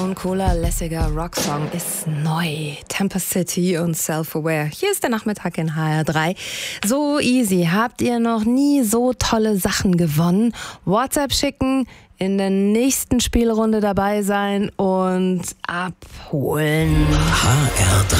So ein cooler, lässiger Rocksong ist neu. Tempest City und Self-Aware. Hier ist der Nachmittag in HR3. So easy. Habt ihr noch nie so tolle Sachen gewonnen? WhatsApp schicken, in der nächsten Spielrunde dabei sein und abholen. HR3.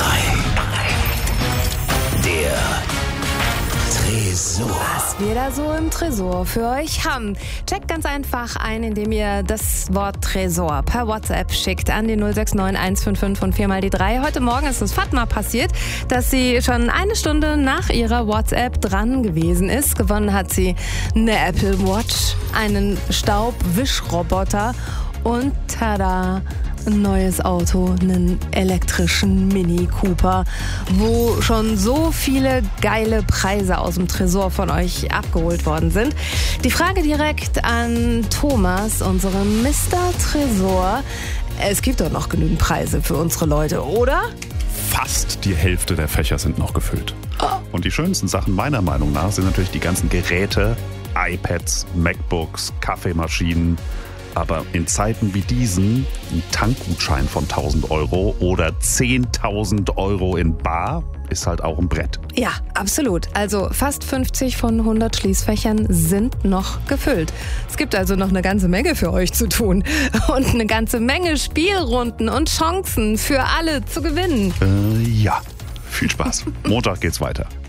Der Tresor. Was wir da so im Tresor für euch haben. Checkt ganz einfach ein, indem ihr das Wort Tresor per WhatsApp schickt an die 069 155 und 4 mal die 3. Heute Morgen ist es Fatma passiert, dass sie schon eine Stunde nach ihrer WhatsApp dran gewesen ist. Gewonnen hat sie eine Apple Watch, einen Staubwischroboter und tada, ein neues Auto, einen elektrischen Mini Cooper, wo schon so viele geile Preise aus dem Tresor von euch abgeholt worden sind. Die Frage direkt an Thomas, unseren Mr. Tresor. Es gibt doch noch genügend Preise für unsere Leute, oder? Fast die Hälfte der Fächer sind noch gefüllt. Und die schönsten Sachen meiner Meinung nach sind natürlich die ganzen Geräte, iPads, MacBooks, Kaffeemaschinen. Aber in Zeiten wie diesen, ein Tankgutschein von 1.000 Euro oder 10.000 Euro in bar ist halt auch ein Brett. Ja, absolut. Also fast 50 von 100 Schließfächern sind noch gefüllt. Es gibt also noch eine ganze Menge für euch zu tun. Und eine ganze Menge Spielrunden und Chancen für alle zu gewinnen. Ja, viel Spaß. Montag geht's weiter.